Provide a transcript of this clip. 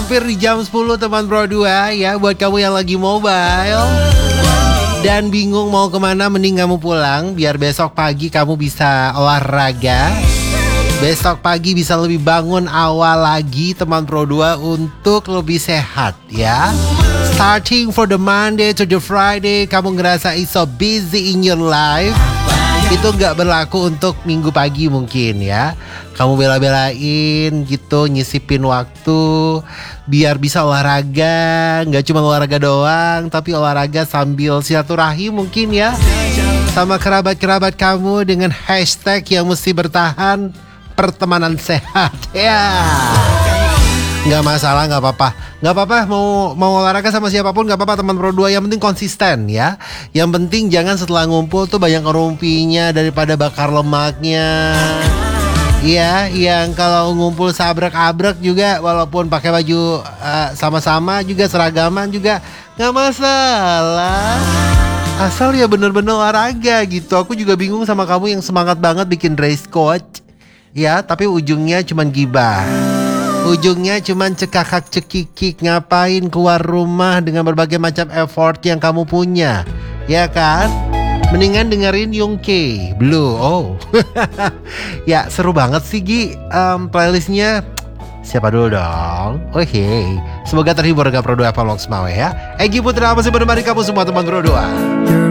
hampir di jam 10 teman Pro 2 ya. Buat kamu yang lagi mobile dan bingung mau kemana, mending kamu pulang. Biar besok pagi kamu bisa olahraga. Besok pagi bisa lebih bangun awal lagi teman Pro 2 untuk lebih sehat ya. Starting for the Monday to the Friday, kamu ngerasa so busy in your life. Itu gak berlaku untuk minggu pagi mungkin ya. Kamu bela-belain gitu, nyisipin waktu biar bisa olahraga. Gak cuma olahraga doang, tapi olahraga sambil silaturahim mungkin ya, sama kerabat-kerabat kamu dengan hashtag yang mesti bertahan, pertemanan sehat ya. Nggak masalah, nggak apa-apa mau olahraga sama siapapun nggak apa-apa teman Pro 2, yang penting konsisten ya. Yang penting jangan setelah ngumpul tuh banyak ngerumpinya daripada bakar lemaknya. Iya, yang kalau ngumpul sabrak-abrak juga walaupun pakai baju sama-sama juga, seragaman juga nggak masalah. Asal ya bener-bener olahraga gitu. Aku juga bingung sama kamu yang semangat banget bikin dress code ya, tapi ujungnya cuman gibah. Ujungnya cuman cekakak cekikik, ngapain keluar rumah dengan berbagai macam effort yang kamu punya, ya kan? Mendingan dengerin Yongke Blue. Oh, ya seru banget sih Gi, playlistnya. Siapa dulu dong? Oke, semoga terhibur dengan Pro 2 Palong Semawe ya. Egy Putra masih menemani kamu semua teman Pro 2.